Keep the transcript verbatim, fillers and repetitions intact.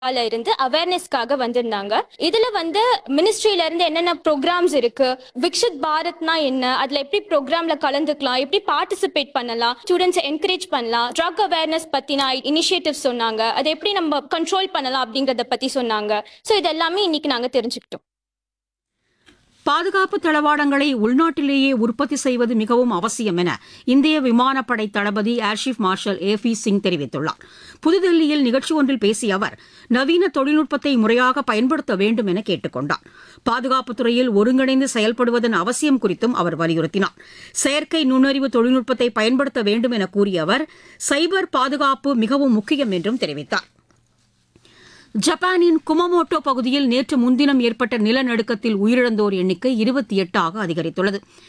இருந்து அவேர்னஸ்க்காக வந்திருந்தாங்க. இதுல வந்து மினிஸ்ட்ரியில இருந்து என்னென்ன ப்ரோக்ராம்ஸ் இருக்கு, விக்ஷித் பாரத்னா என்ன, அதுல எப்படி ப்ரோக்ராம்ல கலந்துக்கலாம், எப்படி பார்ட்டிசிபேட் பண்ணலாம், ஸ்டூடெண்ட்ஸ் என்கரேஜ் பண்ணலாம், ட்ரக் அவேர்னஸ் பத்தின இனிஷியேட்டிவ் சொன்னாங்க, அதை எப்படி நம்ம கண்ட்ரோல் பண்ணலாம் அப்படிங்கறத பத்தி சொன்னாங்க. ஸோ இது எல்லாமே இன்னைக்கு நாங்க தெரிஞ்சுக்கிட்டோம். பாதுகாப்பு தளவாடங்களை உள்நாட்டிலேயே உற்பத்தி செய்வது மிகவும் அவசியம் என இந்திய விமானப்படை தளபதி ஏர்ஷீப் மார்ஷல் ஏ பி சிங் தெரிவித்துள்ளார். புதுதில்லியில் நிகழ்ச்சி ஒன்றில் பேசிய அவர் நவீன தொழில்நுட்பத்தை முறையாக பயன்படுத்த வேண்டும் என கேட்டுக் கொண்டார். பாதுகாப்புத் துறையில் ஒருங்கிணைந்து செயல்படுவதன் அவசியம் குறித்தும் அவர் வலியுறுத்தினார். செயற்கை நுண்ணறிவு தொழில்நுட்பத்தை பயன்படுத்த வேண்டும் என கூறிய அவர் சைபர் பாதுகாப்பு மிகவும் முக்கியம் என்றும் தெரிவித்தார். ஜப்பானின் குமமோட்டோ பகுதியில் நேற்று முன்தினம் ஏற்பட்ட நிலநடுக்கத்தில் உயிரிழந்தோர் எண்ணிக்கை இருபத்தி எட்டாக அதிகரித்துள்ளது.